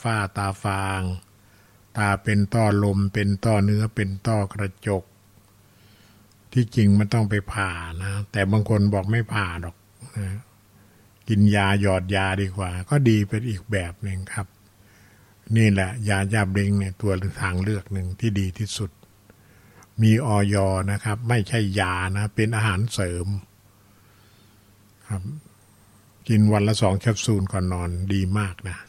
ฝ้าตาฟางตาเป็นต้อลมเป็นต้อเนื้อเป็นต้อกระจกที่จริงมันต้องไปผ่านะแต่บางคนบอกไม่ผ่าหรอกนะกินยาหยอดยาดีกว่าก็ดีเป็นอีกแบบหนึ่งครับนี่แหละยาหยาบเร่งเนี่ยตัวทางเลือกหนึ่งที่ดีที่สุดมีอย.นะครับไม่ใช่ยานะเป็นอาหารเสริมครับกินวันละ2 แคปซูลก่อนนอนดีมากนะ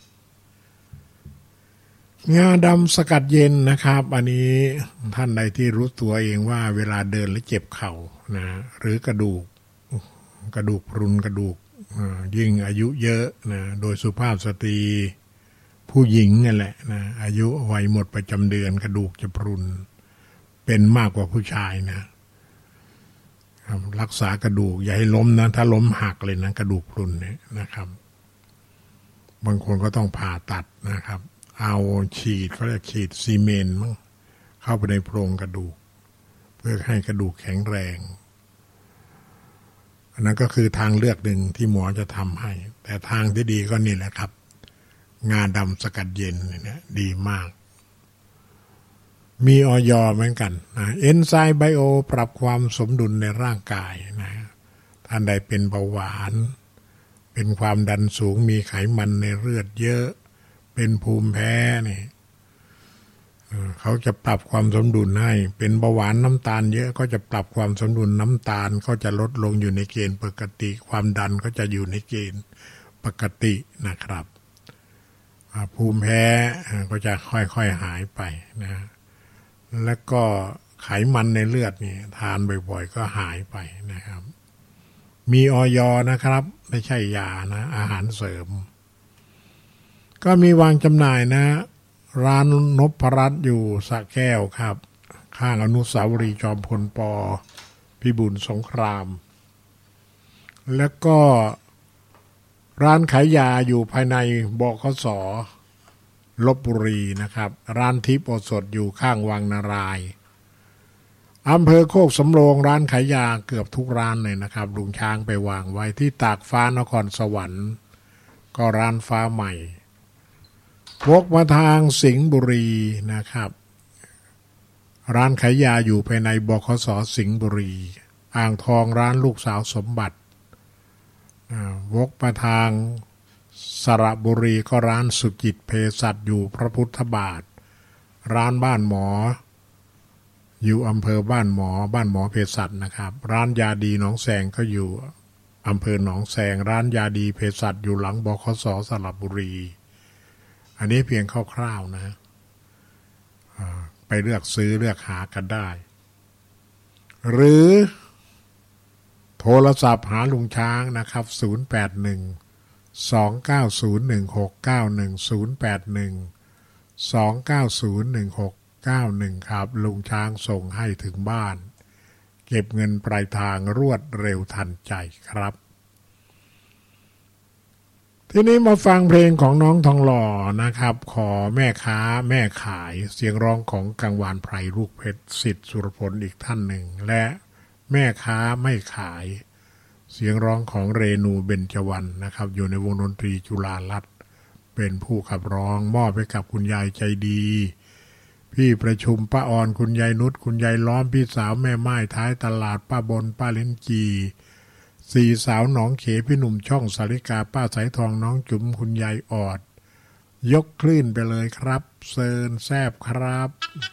งาดำสกัดเย็นนะครับอันนี้ท่านใดที่รู้ตัวเองว่าเวลาเดินแล้วเจ็บเข่านะหรือกระดูกพรุนกระดูกยิ่งอายุเยอะนะโดยสุภาพสตรีผู้หญิงนั่นแหละนะอายุวัยหมดประจำเดือนกระดูกจะพรุนเป็นมากกว่าผู้ชายนะรักษากระดูกอย่าให้ล้มนะถ้าล้มหักเลยนะกระดูกพรุนเนี่ยนะครับบางคนก็ต้องผ่าตัดนะครับเอาฉีดเขาเรียกฉีดซีเมนต์มั้งเข้าไปในโพรงกระดูกเพื่อให้กระดูกแข็งแรงอันนั้นก็คือทางเลือกหนึ่งที่หมอจะทำให้แต่ทางที่ดีก็นี่แหละครับงาดำสกัดเย็นเนี่ยดีมากมีอย.เหมือนกันนะเอนไซม์ไบโอปรับความสมดุลในร่างกายนะท่านใดเป็นเบาหวานเป็นความดันสูงมีไขมันในเลือดเยอะเป็นภูมิแพ้นี่เขาจะปรับความสมดุลให้เป็นเบาหวานน้ำตาลเยอะก็จะปรับความสมดุลน้ำตาลก็จะลดลงอยู่ในเกณฑ์ปกติความดันก็จะอยู่ในเกณฑ์ปกตินะครับภูมิแพ้ก็จะค่อยๆหายไปนะแล้วก็ไขมันในเลือดนี่ทานบ่อยๆก็หายไปนะครับมีอย.นะครับไม่ใช่ยานะอาหารเสริมก็มีวางจำหน่ายนะร้านนพรัตน์อยู่สระแก้วครับข้างอนุสาวรีย์จอมพลป.พิบูลสงครามแล้วก็ร้านขายยาอยู่ภายในบขส.ลพบุรีนะครับร้านทิพย์โอสถอยู่ข้างวังนารายณ์อำเภอโคกสำโรงร้านขายยาเกือบทุกร้านเลยนะครับลุงช้างไปวางไว้ที่ตากฟ้านครสวรรค์ก็ร้านฟ้าใหม่วกมาทางสิงห์บุรีนะครับร้านขายยาอยู่ภายในบขส.สิงห์บุรีอ่างทองร้านลูกสาวสมบัติวกมาทางสระบุรีก็ร้านสุจิตเภสัชอยู่พระพุทธบาทร้านบ้านหมออยู่อำเภอบ้านหมอเภสัชนะครับร้านยาดีหนองแสงก็อยู่อำเภอหนองแสงร้านยาดีเภสัชอยู่หลังบขส.สระบุรีอันนี้เพียงคร่าวๆนะไปเลือกซื้อเลือกหากันได้หรือโทรศัพท์หาลุงช้างนะครับ0812901691 ครับลุงช้างส่งให้ถึงบ้านเก็บเงินปลายทางรวดเร็วทันใจครับทีนี้มาฟังเพลงของน้องทองหล่อนะครับขอแม่ค้าแม่ขายเสียงร้องของกังวานไพรลูกเพชรศิษย์สุรพลอีกท่านหนึ่งและแม่ค้าไม่ขายเสียงร้องของเรนูเบญจวรรณนะครับอยู่ในวงดนตรีจุฬารัตน์เป็นผู้ขับร้องมอบให้กับคุณยายใจดีพี่ประชุมป้าออนคุณยายนุชคุณยายล้อมพี่สาวแม่ไม้ท้ายตลาดป้าบนป้าเล่นจีสี่สาวหนองเขพี่หนุ่มช่องสาริกาป้าสายทองน้องจุ๋มคุณยายออดยกคลื่นไปเลยครับเซินแซบครับ